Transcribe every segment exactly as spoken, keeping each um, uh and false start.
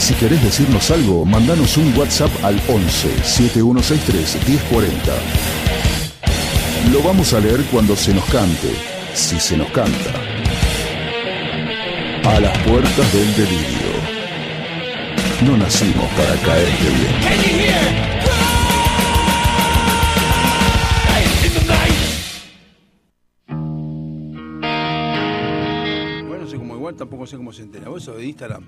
Si querés decirnos algo, mandanos un WhatsApp al once, setenta y uno sesenta y tres, diez cuarenta. Lo vamos a leer cuando se nos cante, si se nos canta. A las puertas del delirio. No nacimos para caerte bien. Bueno, no sé cómo igual, tampoco sé cómo se entera. ¿Vos sos de Instagram?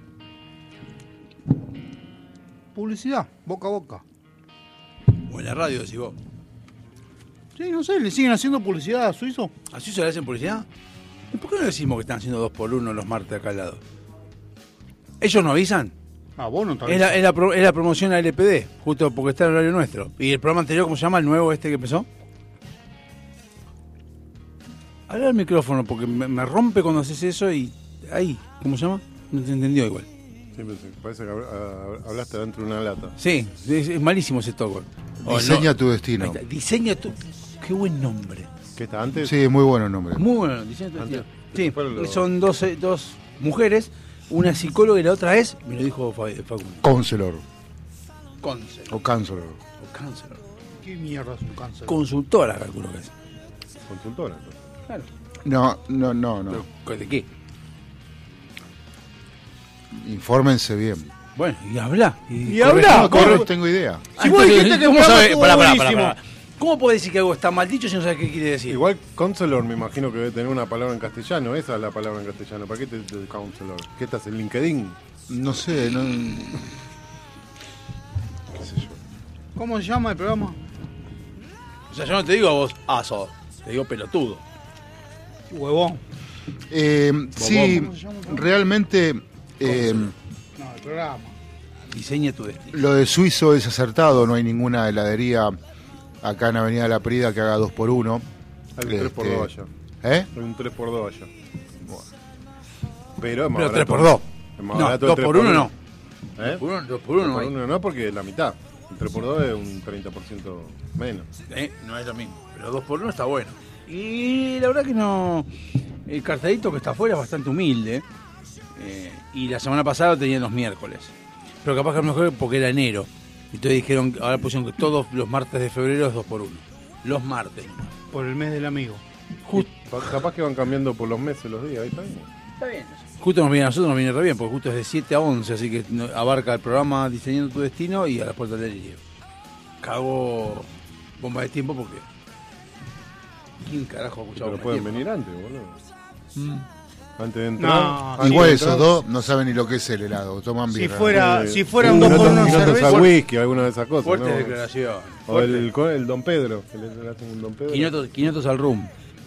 Publicidad, boca a boca. O en la radio, decís vos. Sí, no sé, ¿le siguen haciendo publicidad a Suizo? ¿A Suizo le hacen publicidad? ¿Y por qué no decimos que están haciendo dos por uno los martes acá al lado? ¿Ellos no avisan? Ah, vos no Es la, es, la pro, es la promoción a L P D, justo porque está en el horario nuestro. ¿Y el programa anterior, cómo se llama? ¿El nuevo este que empezó? Habla al micrófono, porque me, me rompe cuando haces eso y... Ahí, ¿cómo se llama? No te entendió igual. Sí, parece que hablaste dentro de una lata. Sí, es, es malísimo ese toque. Diseña no, tu destino. Diseña tu... Qué buen nombre. ¿Qué está antes? Sí, muy bueno el nombre. Muy bueno, diseña tu destino. Sí, lo... son dos, dos mujeres, una psicóloga y la otra es, me lo dijo Facundo. Counselor. Counselor. O counselor. O counselor. ¿Qué mierda es un cáncer? Consultora, calculo que es. Consultora, entonces. Claro. No, no, no, no. ¿Pero de qué? Infórmense bien. Bueno, y habla. Y, y habla. No, no tengo idea. Si vos dijiste que ¿Cómo sabe? Pará, pará, pará, pará. ¿Cómo puede decir que algo está mal dicho si no sabes qué quiere decir? Igual counselor me imagino que debe tener una palabra en castellano. Esa es la palabra en castellano. ¿Para qué te dice counselor? ¿Qué estás en LinkedIn? No sé, no... ¿Qué sé yo? ¿Cómo se llama el programa? O sea, yo no te digo a vos aso, te digo pelotudo. Huevón. Eh, sí, realmente... Eh, no, el programa. Diseña tu destino. Lo de Suizo es acertado, no hay ninguna heladería acá en Avenida La Prida que haga dos por uno. Hay un este, tres por dos allá. ¿Eh? Hay un tres por dos allá. Bueno. Pero es más Pero barato. tres por dos. Es más no, barato dos por uno no. ¿Eh? dos por uno, dos por uno, dos por no, uno no, porque es la mitad. El tres por dos es un treinta por ciento menos. ¿Eh? No es lo mismo. Pero dos por uno está bueno. Y la verdad que no... El cartelito que está afuera es bastante humilde. Eh, y la semana pasada tenían los miércoles. Pero capaz que a lo mejor porque era enero. Y entonces dijeron, ahora pusieron que todos los martes de febrero es dos por uno. Los martes. Por el mes del amigo. Just, capaz que van cambiando por los meses los días. Ahí está bien. Está bien. Justo nos viene a nosotros, nos viene re bien, porque justo es de siete a once, así que abarca el programa Diseñando tu Destino y a las puertas del delirio. Cago bomba de tiempo porque... ¿Quién carajo ha escuchado? Pero pueden venir antes, boludo. Mm. Antes de entrar. No, antes igual de esos entrar, dos no saben ni lo que es el helado, toman Si birra. fuera, eh, si fuera un dos no por te- uno y no te cerveza. usa whisky, alguna de esas cosas. Fuertes ¿no? declaraciones. O el, el Don Pedro, que le, le hacen un Don Pedro. quinientos, quinientos al rum.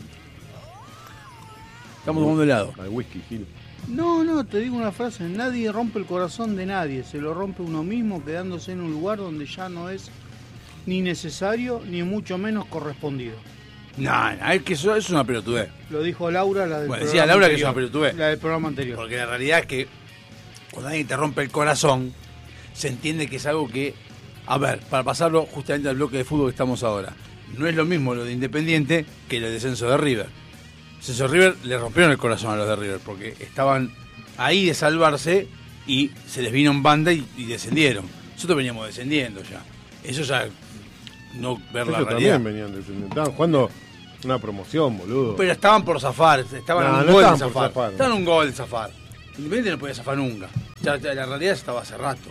Estamos tomando helado. Al whisky, Gil. No, no, te digo una frase. Nadie rompe el corazón de nadie. Se lo rompe uno mismo quedándose en un lugar donde ya no es ni necesario ni mucho menos correspondido. No, no, es que eso es una pelotudez. Lo dijo Laura, la del Bueno, programa decía Laura que es anterior. una pelotudez. La del programa anterior. Porque la realidad es que cuando alguien te rompe el corazón, se entiende que es algo que... A ver, para pasarlo justamente al bloque de fútbol que estamos ahora. No es lo mismo lo de Independiente que el descenso de River. El descenso de River le rompieron el corazón a los de River porque estaban ahí de salvarse y se les vino en banda y, y descendieron. Nosotros veníamos descendiendo ya. Eso ya no ver la Ellos realidad. también venían descendiendo. Estaban jugando una promoción, boludo. Pero estaban por zafar, estaban No, a un no gol de estaban por zafar. zafar. Estaban a un gol de zafar. Independiente no podía zafar nunca. Ya, ya, la realidad estaba hace rato.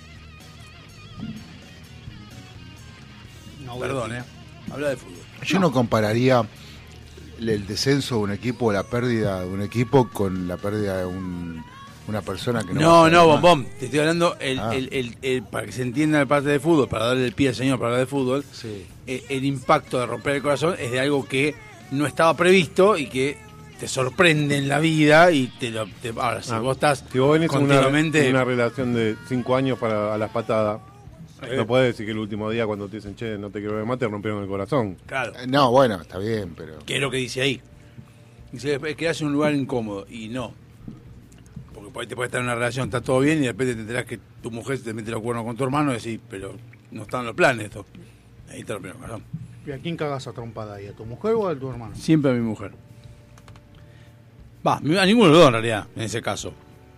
No, Perdón, Betty. eh. Habla de fútbol. Yo no compararía el descenso de un equipo o la pérdida de un equipo con la pérdida de un, una persona que no... No, va a no, ser bombón. más. Te estoy hablando el, Ah. el, el, el- para que se entienda la parte de fútbol, para darle el pie al señor para hablar de fútbol. Sí. El, el impacto de romper el corazón es de algo que no estaba previsto y que te sorprende en la vida y te lo... te- ahora, si Ah, vos estás Si vos venís en una, continuamente... en una relación de cinco años para a las patadas, Eh. no podés decir que el último día cuando te dicen, che, no te quiero ver más, te rompieron el corazón. Claro. Eh, No, bueno, está bien, pero... ¿Qué es lo que dice ahí? Dice, es que hace un lugar incómodo. Y no. Porque por ahí te puede estar en una relación, está todo bien, y de repente te enterás que tu mujer se te mete los cuernos con tu hermano y decís, pero no están en los planes esto. Ahí está lo primero, corazón. ¿Y a quién cagas a trompada ahí? ¿A tu mujer o a tu hermano? Siempre a mi mujer. Va, a ninguno de los dos en realidad, en ese caso.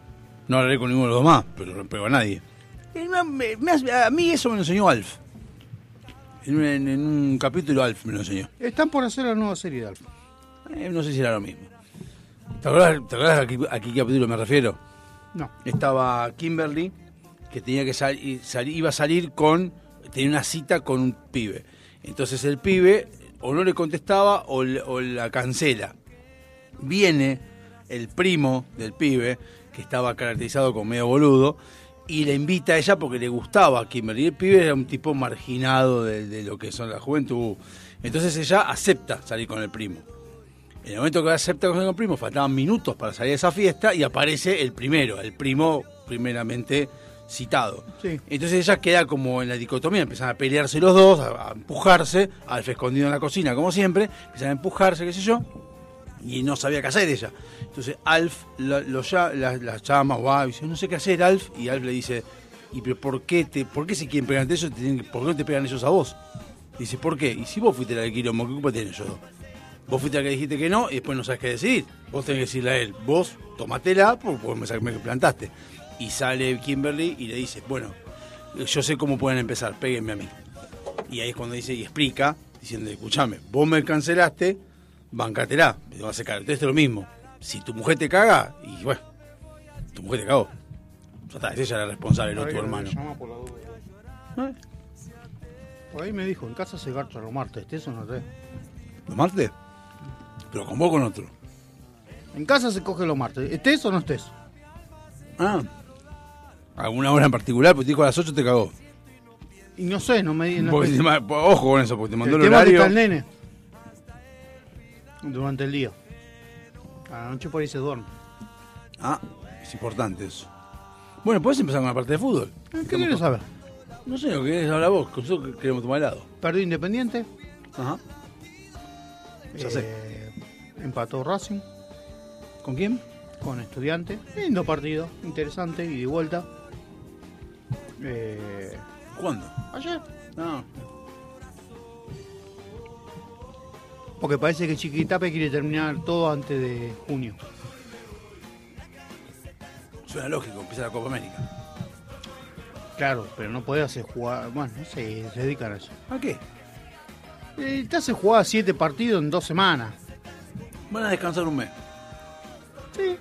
No hablaré con ninguno de los demás, pero no pego a nadie. Eh, me- me- a mí eso me lo enseñó Alf. En un, en- en un capítulo Alf me lo enseñó. Están por hacer la nueva serie de Alf. Eh, no sé si era lo mismo. ¿Te acuerdas, te acuerdas a, qué, a qué capítulo me refiero? No. Estaba Kimberly, que tenía que salir, iba a salir con, tenía una cita con un pibe. Entonces el pibe o no le contestaba o, le- o la cancela. Viene el primo del pibe, que estaba caracterizado como medio boludo, y le invita a ella porque le gustaba a Kimberly. El pibe era un tipo marginado de, de lo que son la juventud. Entonces ella acepta salir con el primo. En el momento que acepta con el primo, faltaban minutos para salir de esa fiesta y aparece el primero, el primo primeramente citado. Sí. Entonces ella queda como en la dicotomía, empiezan a pelearse los dos, a, a empujarse, Alf escondido en la cocina como siempre, empiezan a empujarse, qué sé yo, y no sabía qué hacer ella. Entonces Alf lo, lo lla- la, la llama, va, y dice, no sé qué hacer, Alf, y Alf le dice, ¿y pero por qué te, por qué se quieren pegar ante ellos? Te tienen que- ¿Por qué no te pegan ellos a vos? Dice, ¿por qué? Y si vos fuiste la del quilombo, ¿qué culpa tienen ellos dos? Vos fuiste la que dijiste que no y después no sabes qué decidir. Vos tenés que decirle a él, vos tomátela porque me, me plantaste. Y sale Kimberly y le dice, bueno, yo sé cómo pueden empezar, péguenme a mí. Y ahí es cuando dice y explica, diciendo, escuchame, vos me cancelaste, bancátela, me vas a secar. Entonces es lo mismo. Si tu mujer te caga, y bueno, tu mujer te cagó. Ya está, es ella la responsable, no tu hermano. Llama por la duda. ¿Eh? Por ahí me dijo, en casa se garcha los martes, ¿estés o no estés? ¿Los martes? Pero con vos o con otro. En casa se coge los martes, ¿estés o no estés? Ah. ¿Alguna hora en particular? Porque te dijo a las ocho te cagó. Y no sé, no me no Porque espe- te ma- ojo con eso, porque te mandó el, el tema es que horario. está el nene. Durante el día. A la noche por ahí se duerme. Ah, es importante eso. Bueno, ¿podés empezar con la parte de fútbol? ¿Qué quieres saber? No sé, lo que querés hablar vos, que nosotros queremos tomar helado. Perdió Independiente. Ajá. Ya sé. eh, empató Racing ¿Con quién? con Estudiante. Lindo partido, interesante, y de vuelta. Eh, ¿Cuándo? ayer. No. Porque parece que Chiquitape quiere terminar todo antes de junio. Suena lógico, empieza la Copa América. Claro, pero no puede hacer jugar. Bueno, no sé, se dedican a eso. ¿A qué? Eh, te hace jugar siete partidos en dos semanas. Van a descansar un mes. Sí.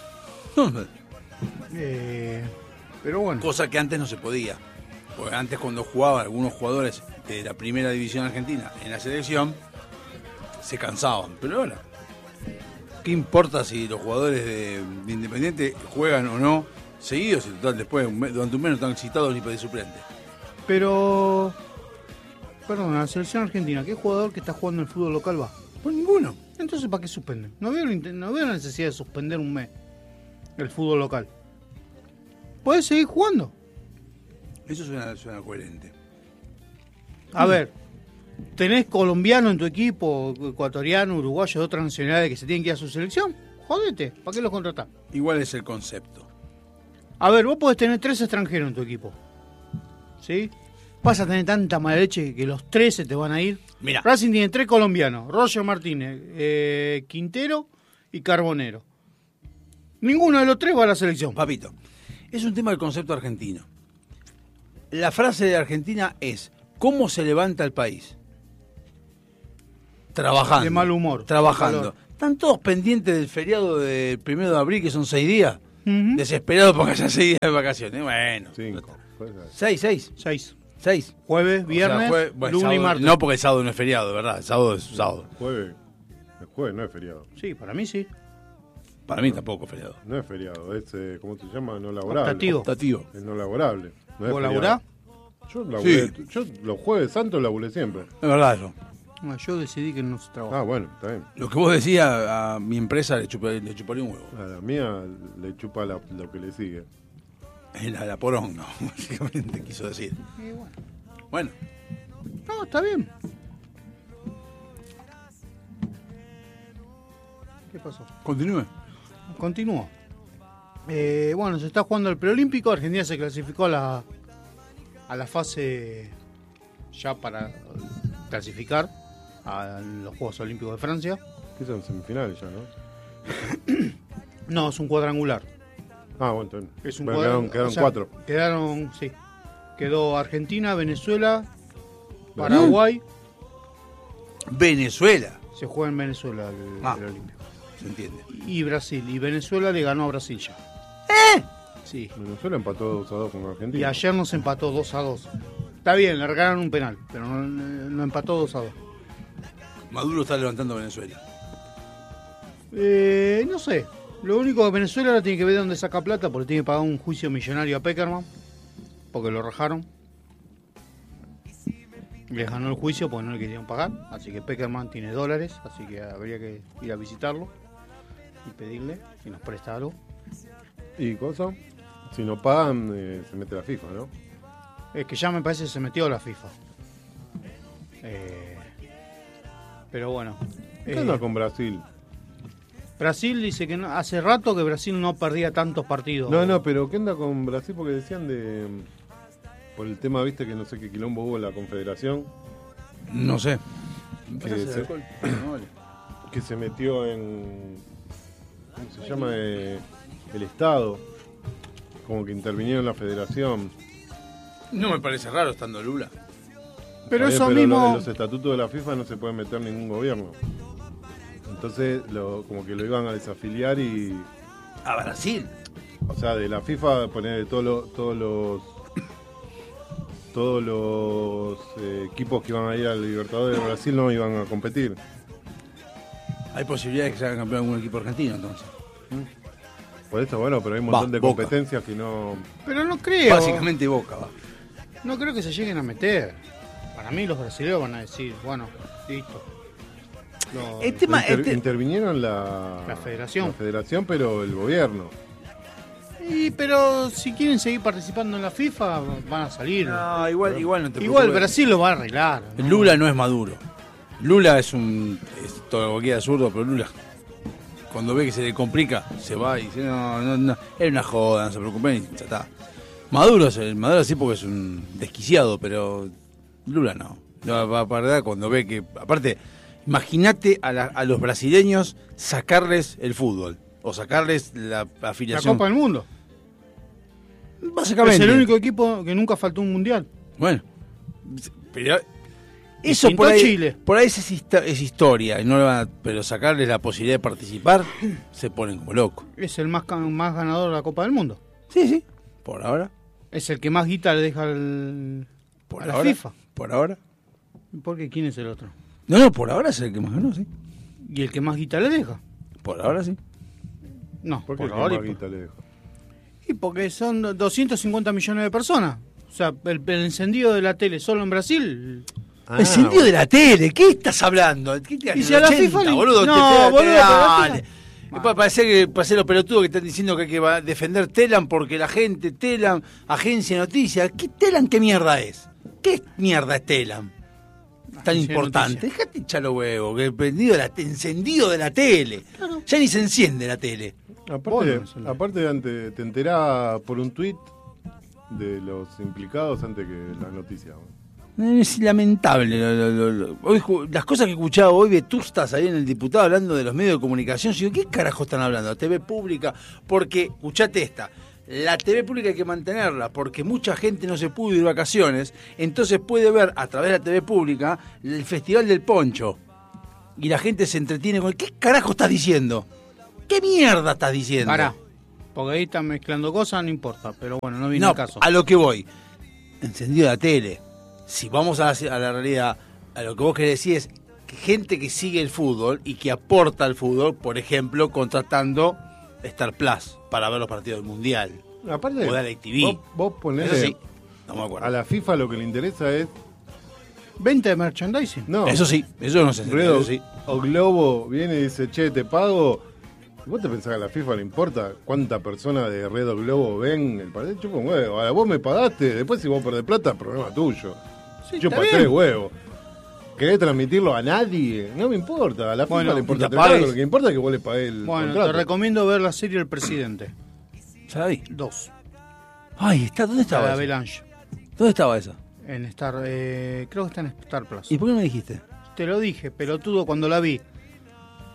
Eh, pero bueno. Cosa que antes no se podía. Porque antes cuando jugaban algunos jugadores de la primera división argentina en la selección, se cansaban. Pero ahora, ¿qué importa si los jugadores de, de Independiente juegan o no seguidos? Y total, después, un mes- durante un mes no están citados ni para de suplente. Pero. Perdón, la selección argentina, ¿qué jugador que está jugando en el fútbol local va? Pues ninguno. Entonces, ¿para qué suspenden? No veo, la inte- no veo la necesidad de suspender un mes el fútbol local. Podés seguir jugando. Eso suena, suena coherente. A ver, tenés colombiano en tu equipo, ecuatoriano, uruguayo, de otras nacionalidades que se tienen que ir a su selección. Jodete, ¿para qué los contratás? Igual es el concepto. A ver, vos podés tener tres extranjeros en tu equipo. ¿Sí? Vas a tener tanta mala leche que los tres se te van a ir. Mirá. Racing tiene tres colombianos: Roger Martínez, eh, Quintero y Carbonero. Ninguno de los tres va a la selección. Papito, es un tema del concepto argentino. La frase de Argentina es, ¿cómo se levanta el país? Trabajando. De mal humor. Trabajando. Calor. Están todos pendientes del feriado del primero de abril, que son seis días. Ujú. Desesperados porque haya seis días de vacaciones. Bueno. Cinco. Pues, Seis, seis. Seis. Seis. Jueves, viernes, O sea, jue- bueno, lunes y sábado- martes. No, porque el sábado no es feriado, ¿verdad? El sábado es sábado. jueves. El jueves no es feriado. Sí, para mí sí. Para mí tampoco es feriado. No es feriado, es, eh, ¿cómo se llama? No laborable. Optativo. Optativo. Es no laborable. No es ¿Vos feriado. laburás? Yo laburé, Sí. yo los jueves santos laburé siempre. Es verdad eso. No, yo decidí que no se trabaja. Ah, bueno, está bien. Lo que vos decías, a mi empresa le, chupa- le chuparía un huevo. A la mía le chupa la- lo que le sigue. La, la poronga, básicamente quiso decir. Y bueno. Bueno, No, está bien. ¿Qué pasó? continúe. Continúo. Eh, bueno, se está jugando el preolímpico. Argentina se clasificó a la, a la fase ya para clasificar a los Juegos Olímpicos de Francia. Que son semifinales ya, ¿no? No, es un cuadrangular. Ah, bueno, entonces. Es un Bueno, cuadro- quedaron, quedaron o sea, cuatro. Quedaron, sí. Quedó Argentina, Venezuela, Paraguay. Venezuela. Se juega en Venezuela el, Ah. el Olímpico. Se entiende. Y Brasil. Y Venezuela le ganó a Brasil ya. ¿Eh? Sí. Venezuela empató dos a dos con Y Argentina. ayer nos empató dos a dos. Está bien, le regalaron un penal, pero no, no empató dos a dos. Maduro está levantando Venezuela. Eh, no sé. Lo único que Venezuela ahora tiene que ver de dónde saca plata, porque tiene que pagar un juicio millonario a Peckerman, porque lo rajaron. Les ganó el juicio porque no le querían pagar, así que Peckerman tiene dólares, así que habría que ir a visitarlo y pedirle si nos presta algo. ¿Y cosa? Si no pagan, eh, se mete la FIFA, ¿no? Es que ya me parece que se metió la FIFA. Eh, pero bueno. ¿Qué eh, onda con Brasil? Brasil dice que no- hace rato que Brasil no perdía tantos partidos. No, no, pero ¿qué onda con Brasil? Porque decían de... Por el tema, viste, que no sé qué quilombo hubo en la Confederación, No sé. que se, que se metió en... ¿Cómo se llama? Eh, el Estado. Como que intervinieron en la Federación. No me parece raro estando Lula. Pero Está eso bien, pero mismo. lo- en los estatutos de la FIFA no se puede meter ningún gobierno. Entonces, lo, como que lo iban a desafiliar y... A Brasil. O sea, de la FIFA poner todos los todos los todos los eh, equipos que iban a ir al Libertadores de Brasil no iban a competir. Hay posibilidades de que se haga campeón algún equipo argentino, entonces. Por eso, bueno, pero hay un montón Va, de Boca. competencias que no... Pero no creo. Básicamente Boca va. No creo que se lleguen a meter. Para mí los brasileños van a decir, bueno, listo. Lo- El tema, Inter- este- intervinieron la... La federación. La federación, pero el gobierno. Y, pero si quieren seguir participando en la FIFA, van a salir. No, igual, igual no te Igual preocupes. Brasil lo va a arreglar. ¿no? Lula no es Maduro. Lula es un... Es todo cualquiera absurdo, pero Lula... Cuando ve que se le complica, se va y dice, no, no, no, es una joda, no se preocupen y ya está. Maduro, es el- Maduro sí porque es un desquiciado, pero Lula no. No va a perder cuando ve que... Aparte, imagínate a, la- a los brasileños sacarles el fútbol o sacarles la La afiliación. Copa del Mundo. Básicamente. Es el único equipo que nunca faltó un mundial. Bueno, pero eso Distinto por ahí, Chile. por ahí es, hista- es historia, y no le van a- pero sacarles la posibilidad de participar, se ponen como locos. Es el más, ca- más ganador de la Copa del Mundo. Sí, sí, por ahora, Es el que más guita le deja al- por a la ahora, FIFA. por ahora. Porque ¿quién es el otro? No, no, por ahora es el que más ganó, sí. ¿Y el que más guita le deja? Por ahora sí. No, ¿Por qué por ahora. y Maguita le deja? Y porque son doscientos cincuenta millones de personas. O sea, el, el encendido de la tele solo en Brasil. Ah, Encendido de la tele, ¿qué estás hablando? ¿Qué te Y si a la ochenta, FIFA le- boludo, No, te pega- boludo, te- pero la dale. FIFA- Es para parecer que parecer los pelotudos que están diciendo que hay que va a defender Telam porque la gente, Telam, agencia de noticias. ¿Qué Telam qué mierda es? ¿Qué mierda es Telam? Tan Agencia de importante. noticias. Dejate echar los huevos, que el prendido de la, encendido de la tele. Ya ni se enciende la tele. Aparte, Bueno, eso no. aparte antes, te enterás por un tuit de los implicados antes que las noticias. Es lamentable. lo- lo- lo- lo- Hoy, ju- las cosas que he escuchado hoy, vetustas ahí en el diputado hablando de los medios de comunicación. Yo digo, ¿qué carajo están hablando? T V pública. Porque, escuchate esta. La T V pública hay que mantenerla porque mucha gente no se pudo ir de vacaciones. Entonces puede ver a través de la T V pública el Festival del Poncho. Y la gente se entretiene con... ¿Qué carajo estás diciendo? ¿Qué mierda estás diciendo? Pará. Porque ahí están mezclando cosas, no importa. Pero bueno, no viene No, el caso. a lo que voy. Encendido la tele. Si vamos a la, a la realidad, a lo que vos querés decir es que gente que sigue el fútbol y que aporta al fútbol, por ejemplo, contratando Star Plus para ver los partidos del Mundial. Aparte, O de Alex T V. vos, vos ponés Eso sí, no me acuerdo. a la FIFA lo que le interesa es... Venta de merchandising. No, Eso sí, eso no se entiende, Redo eso sí. o Globo viene y dice, che, te pago. ¿Vos te pensás que a la FIFA le importa cuántas personas de Red o Globo ven el partido? Chupa un huevo. Ahora vos me pagaste, después si vos perdés plata, problema tuyo. Sí, Chupa está tres bien. huevos. ¿Querés transmitirlo a nadie? No me importa. A la FIFA Bueno, le importa y te tres huevos, pagues. lo que importa es que vos le pagués el Bueno, contrato. te recomiendo ver la serie El Presidente. Ya la vi. Dos. Ay, está, ¿dónde La estaba de esa? Avalanche. ¿Dónde estaba esa? En Star, eh, creo que está en Star Plus. ¿Y por qué no me dijiste? Te lo dije, pelotudo, cuando la vi.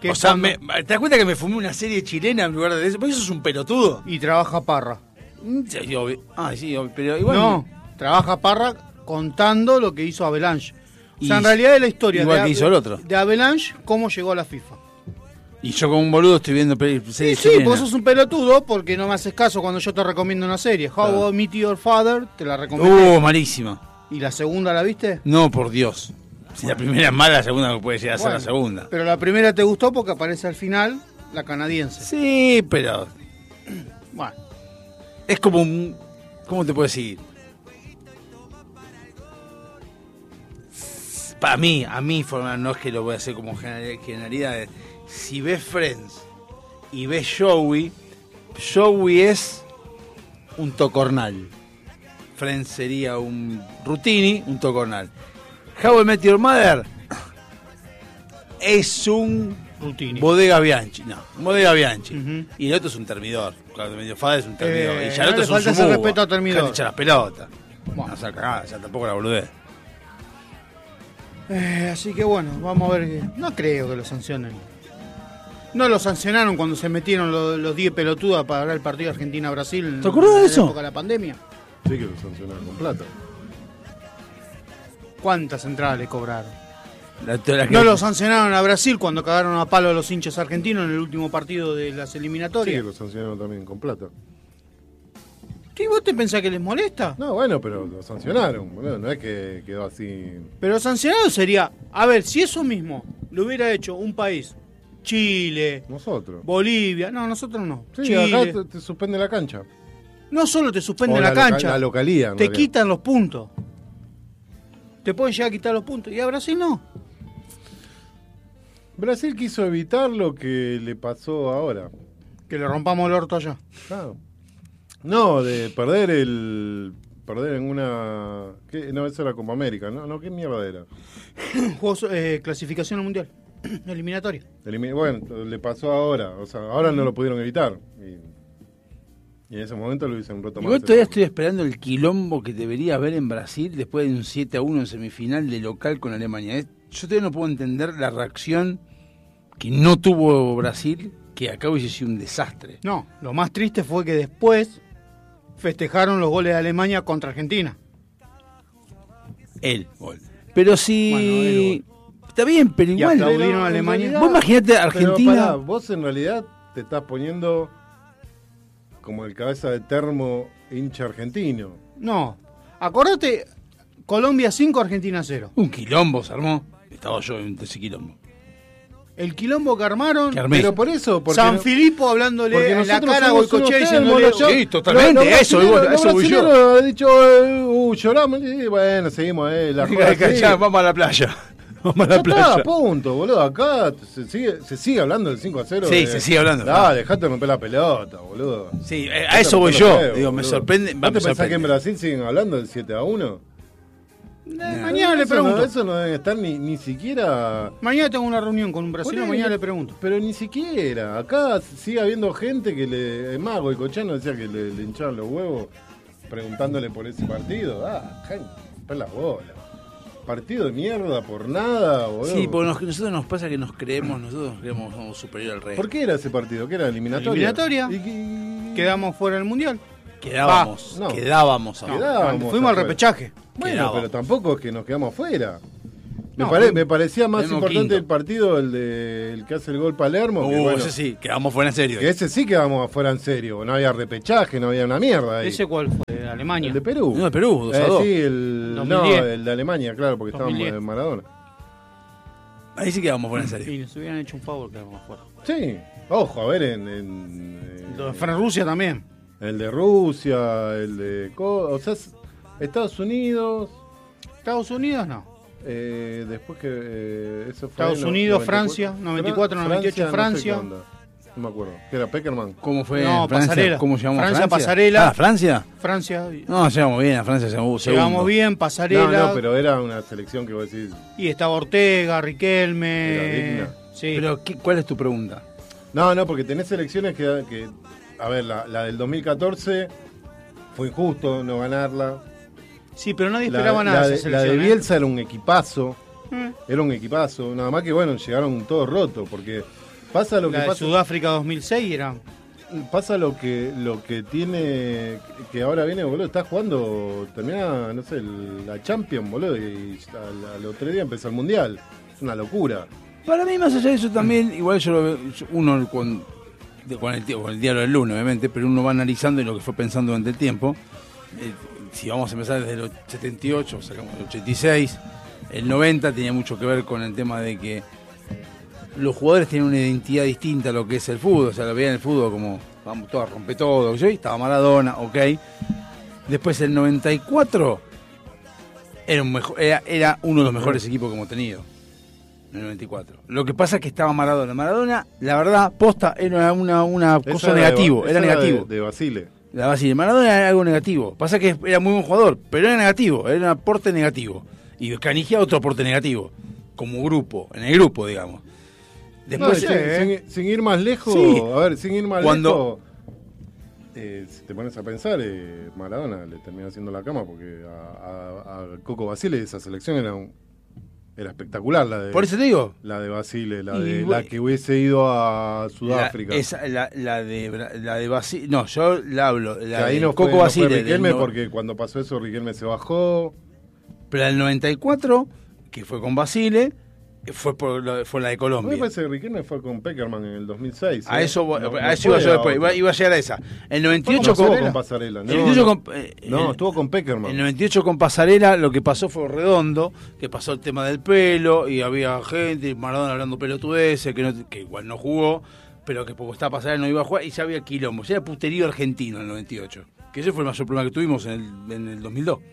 Que O es sea, cuando- me- ¿te das cuenta que me fumé una serie chilena en lugar de eso? Porque eso es un pelotudo. Y trabaja Parra. Mm, sí, obvio. Ah, sí, obvio, pero igual. No, trabaja Parra contando lo que hizo Avalanche. O sea, Y- en realidad es la historia igual de, que hizo el otro. de Avalanche, cómo llegó a la FIFA. Y yo como un boludo estoy viendo pe- Sí, series sí, chilenas. vos sos un pelotudo porque no me haces caso cuando yo te recomiendo una serie. How Claro. I Met Your Father, te la recomiendo. Uh, malísima. ¿Y la segunda la viste? No, por Dios. Si la primera es mala, la segunda no puede llegar a ser Bueno, la segunda. Pero la primera te gustó porque aparece al final la canadiense. Sí, pero Bueno, es como un... ¿Cómo te puedo decir? Para mí, a mí, forma, no es que lo voy a hacer como general- generalidades. Si ves Friends y ves Joey, Joey es un tocornal. Friends sería un Rutini, un tocornal. How I Met Your Mother es un Rutini. Bodega Bianchi. No, un Bodega Bianchi. Ujú. Y el otro es un termidor. Claro, el medio Fada es un termidor. Eh, y ya el no otro le es un falta ese sumuba. respeto a termidor. Dejate echar las pelotas. Bueno. No, o sea, cagada, ya tampoco la boludez. Eh, así que bueno, vamos a ver. qué- No creo que lo sancionen. No lo sancionaron cuando se metieron los, los diez pelotudas para ver el partido Argentina-Brasil. ¿Te acordás de en eso? la época de la pandemia. Sí que lo sancionaron con plata. ¿Cuántas entradas le cobraron? La, la que- No lo sancionaron a Brasil cuando cagaron a palo a los hinchas argentinos en el último partido de las Sí que eliminatorias. lo sancionaron también con plata. ¿Qué vos te pensás que les molesta? No, bueno, pero lo sancionaron, boludo. No es que quedó así. Pero sancionado sería, a ver, si eso mismo lo hubiera hecho un país, Chile, Nosotros. Bolivia, no, nosotros no. Sí, Chile. acá te, te suspende la cancha. No solo te suspenden O la, la loca- cancha, la localía, en te realidad. quitan los puntos. Te pueden llegar a quitar los puntos. Y a Brasil no. Brasil quiso evitar lo que le pasó ahora. Que le rompamos el orto allá. Claro. No, de perder el. Perder en una. ¿qué? No, eso era Copa América, ¿no? No, ¿qué mierda era? Juegos, eh, clasificación al mundial. Eliminatoria. Elimi- Bueno, le pasó ahora. O sea, ahora no lo pudieron evitar. Y, y en ese momento lo hubiesen roto más. Igual todavía estoy esperando el quilombo que debería haber en Brasil después de un siete a uno en semifinal de local con Alemania. Es- Yo todavía no puedo entender la reacción que no tuvo Brasil, que acá hubiese sido un desastre. No, lo más triste fue que después festejaron los goles de Alemania contra Argentina. El gol. Pero si... Bueno, el Está bien, pero Y igual... aplaudieron Pero, a en Alemania. realidad- Vos imaginate a Pero Argentina... pará, vos en realidad te estás poniendo como el cabeza de termo hincha argentino. No, acordate, Colombia cinco, Argentina cero. Un quilombo se armó. Estaba yo en ese quilombo. El quilombo que armaron, Que armé. Pero por eso, porque San no- Filipo porque hablándole en la nosotros cara a somos Goicoechea unos diciéndole... termos, los- Sí, totalmente, los- los eso, igual, brasileros- eso voy los yo. brasileros han dicho, eh, uh, lloramos, y bueno, seguimos, eh, la joda sigue. Ya, vamos a la playa. Vamos a Ya la playa. está, punto, boludo. Acá se sigue, se sigue hablando del cinco a cero. Sí, de- se sigue hablando. Ah, dejate de romper la pelota, boludo. Sí, eh, a eso voy yo. Digo, me sorprende. va, ¿Vos me te pensás que sorprende. en Brasil siguen hablando del siete a uno? Eh, mañana le Eso pregunto. No, eso no deben estar ni, ni siquiera. Mañana tengo una reunión con un brasileño, Ponele, mañana le pregunto. Pero ni siquiera. Acá sigue habiendo gente que le. Es más, Goicoechea decía que le, le hinchaban los huevos preguntándole por ese partido. Ah, gente, romper las bolas. Partido de mierda por nada, boludo. Sí, porque nos- nosotros nos pasa que nos creemos, nosotros nos creemos que somos superior al rey. ¿Por qué era ese partido? ¿Qué era? ¿Eliminatoria? Eliminatoria. ¿Y qué- Quedamos fuera del mundial. Quedábamos, Va, no. quedábamos ahora. Quedábamos Fuimos al afuera. repechaje. Bueno, Quedábamos. pero tampoco es que nos quedamos afuera. Me, No, pare- fuimos- me parecía más fuimos importante quinto. el partido, el de el que hace el gol Palermo. que, Uh, bueno, ese sí, quedamos fuera en serio. que ese sí quedamos afuera en serio. No había repechaje, no había una mierda ahí. ¿Ese cuál fue? ¿De Alemania? El de Perú. No, de Perú, dos a Eh, dos. sí, el, dos no, mil diez. el de Alemania, claro, porque dos mil diez. estábamos en Maradona. Ahí sí quedamos fuera en serio. Y nos hubieran hecho un favor, quedamos afuera. Sí, ojo, a ver, en, en, eh, Lo de Fran-Rusia también. el de Rusia, el de... Co- O sea, es- Estados Unidos... Estados Unidos no. Eh, después que eh, eso fue Estados no- Unidos, noventa y cuatro. Francia, noventa y cuatro, Fra- noventa y ocho, no sé Francia. qué onda. No me acuerdo. Que era Peckerman. ¿Cómo fue No, en Francia? Pasarela. ¿Cómo llamamos Francia, a Francia? Pasarela. Ah, ¿Francia? Francia. No, llegamos bien, a Francia llegamos segundo. Llegamos bien, Pasarela. No, no, pero era una selección que vos decís. Y estaba Ortega, Riquelme. Era digna. Sí. Pero, ¿qué- ¿cuál es tu pregunta? No, no, porque tenés selecciones que, que a ver, la, la del dos mil catorce fue injusto no ganarla. sí, pero nadie La, esperaba nada la de de, esa la de selección. ¿eh? Bielsa era un equipazo. Mm. Era un equipazo. Nada más que, bueno, llegaron todos rotos porque Pasa lo que La de pasa, Sudáfrica dos mil seis era... pasa lo que lo que tiene, que ahora viene, boludo, está jugando, termina, no sé, el- la Champions, boludo, y al, al otro día empieza el Mundial. Es una locura. Para mí, más allá de eso también, igual yo lo veo, yo- uno con, de- con, el, tie- con el diario del lunes, obviamente, pero uno va analizando y lo que fue pensando durante el tiempo. Eh, si vamos a empezar desde el setenta y ocho, sacamos el ochenta y seis, el noventa tenía mucho que ver con el tema de que los jugadores tienen una identidad distinta a lo que es el fútbol, o sea, lo veían el fútbol como, vamos todos a romper todo, ¿sí? Estaba Maradona, ok. Después el noventa y cuatro era, un mejor, era, era uno de los mejores equipos que hemos tenido, en el noventa y cuatro. Lo que pasa es que estaba Maradona. Maradona, la verdad, posta, era una, una Esa cosa era de- negativo, esa era negativo. De, de Basile. La Basile, Maradona era algo negativo. Pasa que era muy buen jugador, pero era negativo, era un aporte negativo. Y Canigia otro aporte negativo, como grupo, en el grupo, digamos. No, Después, sin, eh, sin- sin ir más lejos, Sí. a ver, sin ir más Cuando- lejos, eh, si te pones a pensar, eh, Maradona le termina haciendo la cama porque a, a- a Coco Basile esa selección era un, era espectacular, la de por eso te digo, la de Basile, la Y de bueno, la que hubiese ido a la, Sudáfrica. esa, la, la de Bra- la de Basile, no, yo la hablo, Que la ahí de no fue, Coco no fue Basile, del Riquelme no- porque cuando pasó eso Riquelme se bajó. pero la del noventa y cuatro, que fue con Basile, fue por la, fue la de A mí Colombia. me parece que Riquelme fue con Peckerman en el dos mil seis. A ¿eh? eso, voy- No- no a eso iba fue yo a después, otra. iba, iba a llegar a esa. El noventa y No ocho estuvo con, con Pasarela, no, el noventa y ocho no. con, eh, No, el- estuvo con Peckerman. el noventa y ocho con Pasarela, lo que pasó fue redondo, que pasó el tema del pelo, y había gente, y Maradona hablando pelotudeces, que, no, que igual no jugó, pero que poco estaba Pasarela no iba a jugar, y ya había quilombo, ya era puterío argentino en el noventa y ocho, que ese fue el mayor problema que tuvimos en el, en el dos mil dos,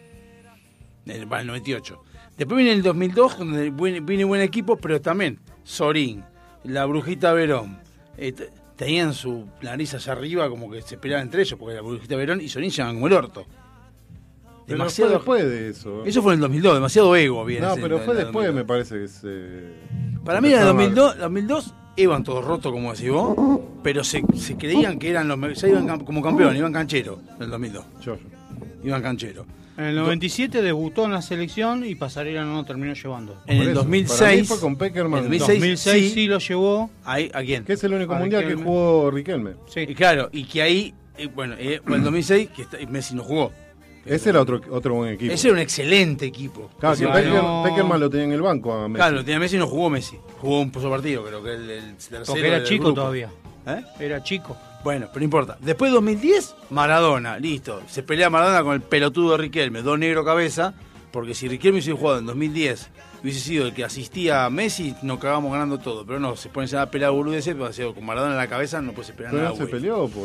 en el, bueno, el noventa y ocho. Después viene el dos mil dos, donde buen- viene buen equipo, pero también Sorín, la Brujita Verón, eh, t- tenían su nariz allá arriba como que se peleaban entre ellos, porque la Brujita Verón y Sorín llegaban como el orto. Pero Demasiado, fue después de eso. eso fue en el dos mil dos, demasiado ego viene. No, ese- pero en fue el después, dos mil dos. me parece que se. Para mí en el empezaron dos a- mil dos, dos mil dos iban todos rotos, como decís vos, pero se, se creían que eran los me- ya iban cam- como campeones, iban cancheros en el dos mil dos, Yo, yo. iban cancheros. En el noventa y siete debutó en la selección y Pasarela no lo terminó llevando. En Por el eso, dos mil para mí seis, fue con Peckerman. en En dos mil seis, dos mil seis sí. sí lo llevó. ahí, ¿a quién? Que es el único A mundial que Riquelme. jugó Riquelme. Sí. Y claro, y que ahí, eh, bueno, eh, fue el dos mil seis que está- Messi no jugó. Ese era otro, otro buen equipo. Ese era un excelente equipo. Claro, que Ese- Claro. Pecker- no- Peckerman lo tenía en el banco a Messi. Claro, tenía Messi y no jugó Messi. Jugó un solo partido, creo que el, el tercero. Porque era del chico grupo. todavía. ¿Eh? Era chico. Bueno, pero no importa. Después de dos mil diez, Maradona, listo. Se pelea Maradona con el pelotudo de Riquelme, dos negro cabeza, porque si Riquelme hubiese jugado en dos mil diez, hubiese sido el que asistía a Messi, nos cagamos ganando todo. Pero no, se ponen a pelear boludeces, pero ha sido con Maradona en la cabeza, no puede esperar Pero nada. no se güey. peleó por.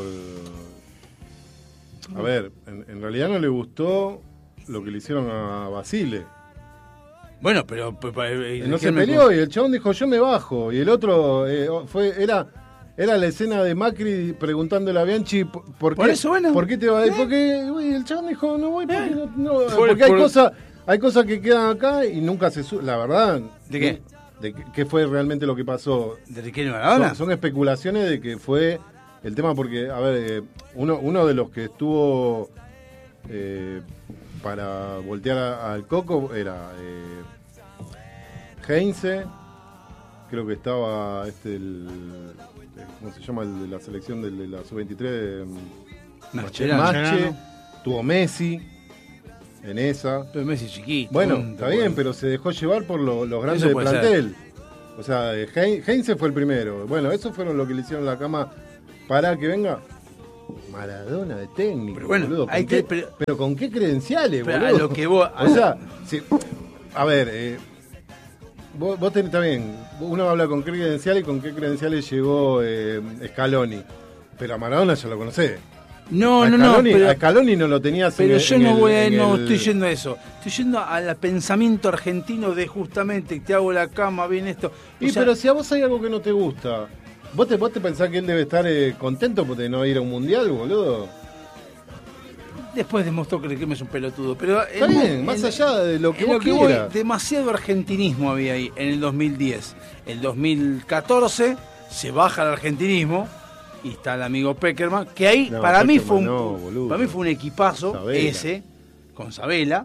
A ver, en, en realidad no le gustó lo que le hicieron a Basile. Bueno, pero... pues, pa- eh, No se Riquelme- peleó y el chabón dijo yo me bajo. Y el otro eh, fue era era la escena de Macri preguntándole a Bianchi por, por qué, Por eso, bueno. ¿por qué te vas? Porque uy, el chabón dijo no voy porque, Eh. no, no, Por- porque hay por- cosas hay cosas que quedan acá y nunca se su la verdad. ¿De qué? De qué- qué fue realmente lo que pasó. ¿De Riquelme Maradona? Son, son especulaciones de que fue el tema porque, a ver, eh, uno, uno de los que estuvo eh, para voltear a- al Coco era eh, Heinze, creo que estaba este el, eh, ¿cómo se llama? El de la selección del- de la sub veintitrés, Mascherano. Mache, tuvo Messi en esa. Pero Messi chiquito. Bueno, punto, está bien, bueno. pero se dejó llevar por lo- los grandes Eso de puede plantel. O sea, eh, Hein- Heinze fue el primero. Bueno, eso fueron lo que le hicieron la cama para que venga Maradona de técnico. Pero bueno, boludo. ¿Con hay qué- que- pero- pero, con qué credenciales, Pero a boludo. lo que vos- a O lo- sea, si- a ver, eh, vos, vos tenés, está bien, uno habla con qué credenciales y con qué credenciales llegó eh, Scaloni. Pero a Maradona ya lo conocés. No, a no, no, Scaloni, pero... a Scaloni no lo tenías en Pero el- yo en no el- voy a, en no el- estoy yendo a eso. Estoy yendo al pensamiento argentino de justamente te hago la cama, bien esto. O Y sea, pero si a vos hay algo que no te gusta, ¿vos te, vos te pensás que él debe estar eh, contento por de no ir a un mundial, boludo? después demostró que Riquelme es un pelotudo. Pero Está en- bien, en- más allá de lo que en vos lo que voy, quieras. demasiado argentinismo había ahí en el dos mil diez. El dos mil catorce se baja el argentinismo y está el amigo Peckerman, que ahí No, para mí fue un Peckerman no, boludo. para mí fue un equipazo Sabela. ese con Sabela,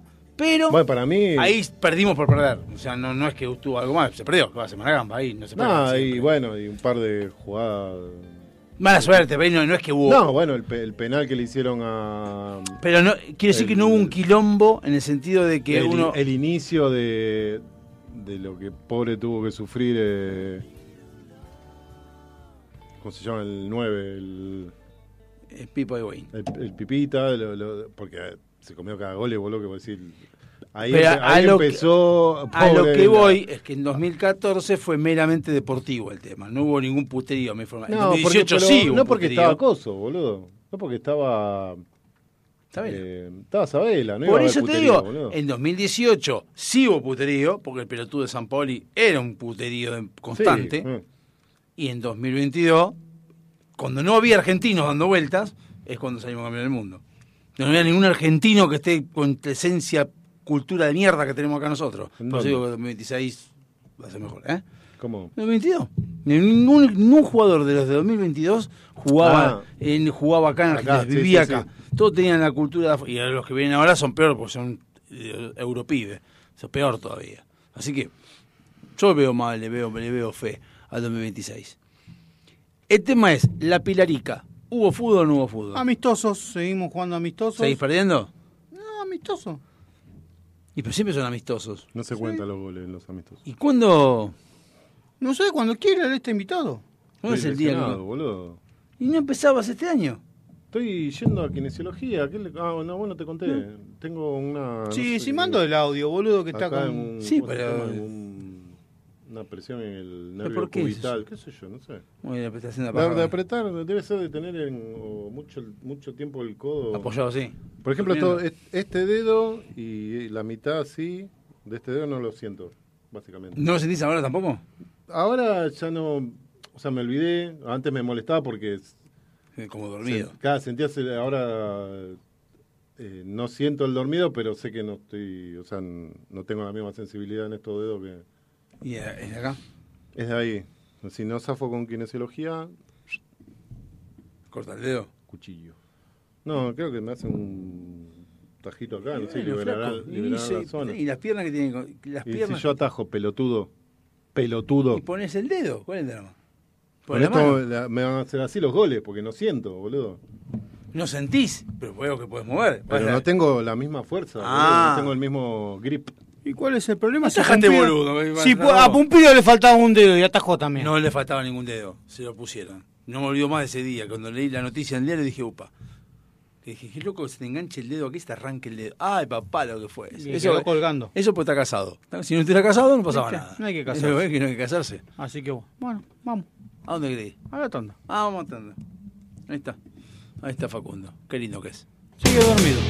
Pero Bueno, para mí. ahí perdimos por perder. O sea, no, no es que tuvo algo más. Se perdió. Va a ser una gamba ahí. No se No, pega y siempre. bueno, y un par de jugadas. Mala suerte, pero no, no es que hubo. No, bueno, el, pe- el penal que le hicieron a. Pero no, quiero decir El- que no hubo un quilombo en el sentido de que el, uno. el inicio de, de lo que pobre tuvo que sufrir. Eh, ¿Cómo se llama? El nueve, el, eh, Pipo de Wayne. el, el Pipita, lo- lo- porque se comió cada gol, boludo, que vos decís. Ahí, Pero empe- a ahí lo que- empezó. A lo pobre, que la- voy es que en dos mil catorce fue meramente deportivo el tema. No hubo ningún puterío, me informa. En No, dos mil dieciocho porque, sí pero hubo no porque puterío. estaba Coso, boludo. No porque estaba. Está bien. eh, estaba Sabela, no Por iba a haber eso te puterío, digo, boludo. en dos mil dieciocho sí hubo puterío, porque el pelotudo de San Paoli era un puterío de- constante. Sí, eh. Y en dos mil veintidós, cuando no había argentinos dando vueltas, es cuando salimos campeones del mundo. No había ningún argentino que esté con la esencia, cultura de mierda que tenemos acá nosotros. ¿En Por eso dónde? digo que dos mil veintiséis va a ser mejor, ¿eh? ¿Cómo? dos mil veintidós. Ningún, ningún jugador de los de dos mil veintidós jugaba, Ah. en, jugaba acá en Acá, Argentina, sí, vivía sí, acá. sí. Todos tenían la cultura de afu- y los que vienen ahora son peor porque son eh, europibes. Eso es peor todavía. Así que yo veo mal, le veo, le veo fe al dos mil veintiséis. El tema es, la Pilarica, ¿hubo fútbol o no hubo fútbol? Amistosos, seguimos jugando amistosos. ¿Seguís perdiendo? No, amistosos. Y pero siempre son amistosos. No se cuentan los goles en los amistosos. ¿Y cuándo? No sé, cuando quiera él está invitado. ¿Cuándo es el día? lesionado, que- boludo. ¿Y no empezabas este año? Estoy yendo a kinesiología. ¿Qué le- Ah, no, bueno, te conté. Tengo una. no Sí, sé, sí, mando el audio, boludo, que está acá con... en un- Sí, ¿cómo se pero- llama? Un- una presión en el ¿Pero nervio por qué es cubital. eso? ¿Qué sé yo? No sé. Muy bien, estás haciendo la De, paja. de apretar, debe ser de tener en, o mucho, mucho tiempo el codo. Apoyado así. Por ejemplo, Durmiendo. todo, est- este dedo y la mitad así, de este dedo no lo siento, básicamente. ¿No lo sentís ahora tampoco? Ahora ya no, o sea, me olvidé, antes me molestaba porque Eh, Como dormido. se- cada sentía, se- ahora eh, no siento el dormido, pero sé que no estoy, o sea, n- no tengo la misma sensibilidad en estos dedos que ¿Y eh, es de acá? es de ahí. Si no zafo con kinesiología, Corta el dedo. cuchillo. No, creo que me hacen un tajito acá, no sé, Bueno, liberarán, flaco. Y, liberarán se- la zona. y las piernas que tienen. con- Las Y si piernas. yo atajo, pelotudo, pelotudo. Y pones el dedo. ¿Cuál es el drama? Con Pon la esto mano. la- me van a hacer así los goles, porque no siento, boludo. No sentís, pero veo que puedes mover. Pero Vas a- no tengo la misma fuerza, Ah. boludo, no tengo el mismo grip. ¿Y cuál es el problema? Si Atajate, Pumpido- boludo, me- Si me- pu- a Pumpido le faltaba un dedo y atajó también. No le faltaba ningún dedo. Se lo pusieron. No me olvido más de ese día. Cuando leí la noticia en el diario dije, upa. Que dije, qué loco que se te enganche el dedo aquí, se te arranque el dedo. Ay, papá, lo que fue. Y quedó colgando. Eso porque está casado. Si no estuviera casado, no pasaba ¿Viste? nada. No hay que casarse. Eso es que no hay que casarse. Así que bueno, vamos. ¿A dónde querés ir? A la tanda. Ah, vamos a tanda. Ahí está. Ahí está Facundo. Qué lindo que es. Sigue dormido.